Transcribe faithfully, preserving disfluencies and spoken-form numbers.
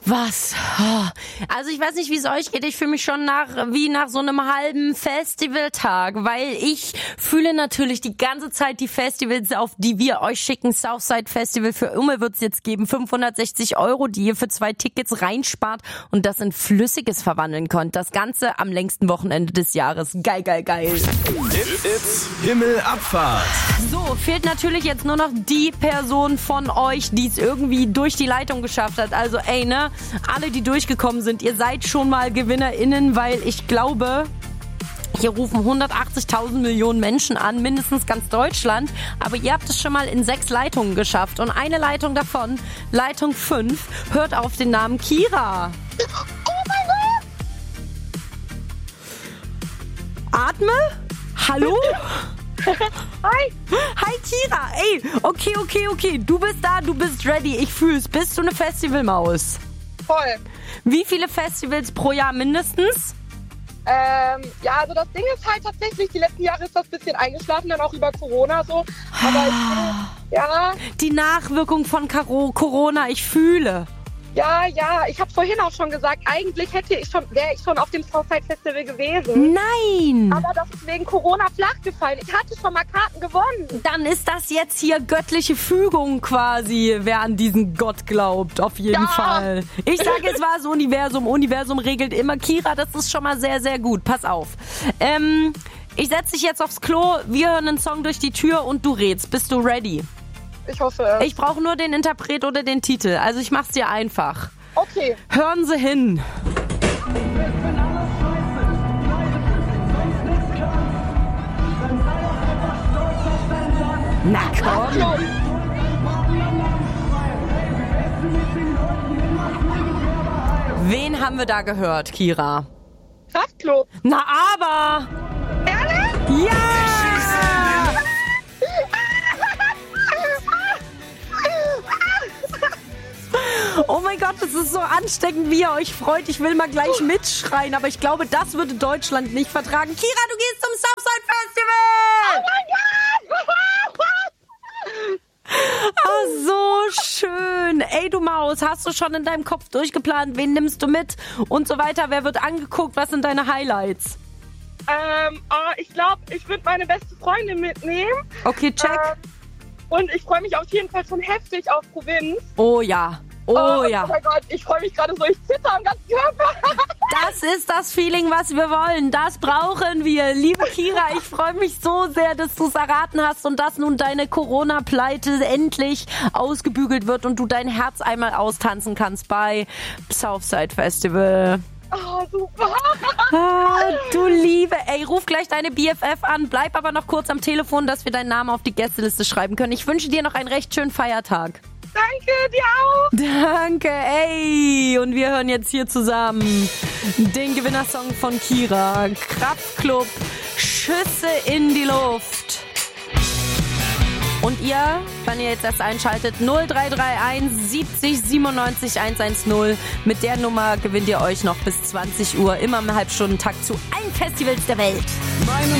Was? Also ich weiß nicht, wie es euch geht. Ich fühle mich schon nach wie nach so einem halben Festivaltag, weil ich fühle natürlich die ganze Zeit die Festivals, auf die wir euch schicken. Southside Festival für Umme wird's jetzt geben. fünfhundertsechzig Euro, die ihr für zwei Tickets reinspart und das in Flüssiges verwandeln könnt. Das Ganze am längsten Wochenende des Jahres. Geil, geil, geil. It's, it's Himmelabfahrt. So, fehlt natürlich jetzt nur noch die Person von euch, die es irgendwie durch die Leitung geschafft hat. Also ey, ne? Alle, die durchgekommen sind, ihr seid schon mal GewinnerInnen, weil ich glaube, hier rufen hundertachtzigtausend Millionen Menschen an, mindestens ganz Deutschland. Aber ihr habt es schon mal in sechs Leitungen geschafft. Und eine Leitung davon, Leitung fünf, hört auf den Namen Kira. Oh mein Gott! Atme? Hallo? Hi! Hi Kira, ey, okay, okay, okay, du bist da, du bist ready, ich fühl's. Bist du eine Festivalmaus? Voll. Wie viele Festivals pro Jahr mindestens? Ähm, ja, also das Ding ist halt tatsächlich, die letzten Jahre ist das ein bisschen eingeschlafen, dann auch über Corona so. Aber ich, ja, Die Nachwirkung von Caro- Corona, ich fühle. ja, ja, ich habe vorhin auch schon gesagt, eigentlich hätte ich schon, wäre ich schon auf dem Southside Festival gewesen. Nein! Aber das ist wegen Corona flach gefallen. Ich hatte schon mal Karten gewonnen. Dann ist das jetzt hier göttliche Fügung quasi, wer an diesen Gott glaubt, auf jeden Ja. Fall. Ich sage, es war das Universum. Universum regelt immer. Kira, das ist schon mal sehr, sehr gut. Pass auf. Ähm, ich setze dich jetzt aufs Klo, wir hören einen Song durch die Tür und du rätst. Bist du ready? Ich hoffe es. Ich brauche nur den Interpret oder den Titel. Also ich mach's dir einfach. Okay. Hören Sie hin. Na komm. Wen haben wir da gehört, Kira? Kraftklub. Na aber! Ehrlich? Ja! Oh mein Gott, das ist so ansteckend, wie ihr euch freut. Ich will mal gleich mitschreien, aber ich glaube, das würde Deutschland nicht vertragen. Kira, du gehst zum Southside Festival! Oh, so schön. Ey, du Maus, hast du schon in deinem Kopf durchgeplant, wen nimmst du mit und so weiter? Wer wird angeguckt? Was sind deine Highlights? Ähm, oh, ich glaube, ich würde meine beste Freundin mitnehmen. Okay, check. Ähm, und ich freue mich auf jeden Fall schon heftig auf Provinz. Oh ja. Oh ja. Oh mein Gott, ich freue mich gerade so, ich zitter am ganzen Körper. Das ist das Feeling, was wir wollen. Das brauchen wir. Liebe Kira, ich freue mich so sehr, dass du es erraten hast und dass nun deine Corona-Pleite endlich ausgebügelt wird und du dein Herz einmal austanzen kannst bei Southside Festival. Oh, super. Ah, du Liebe. Ey, ruf gleich deine B F F an. Bleib aber noch kurz am Telefon, dass wir deinen Namen auf die Gästeliste schreiben können. Ich wünsche dir noch einen recht schönen Feiertag. Danke, dir auch. Danke, ey. Und wir hören jetzt hier zusammen den Gewinnersong von Kira. Kraftklub, Schüsse in die Luft. Und ihr, wenn ihr jetzt erst einschaltet, null drei drei eins siebzig siebenundneunzig hundertzehn. Mit der Nummer gewinnt ihr euch noch bis zwanzig Uhr immer im Halbstundentakt zu allen Festivals der Welt. Meine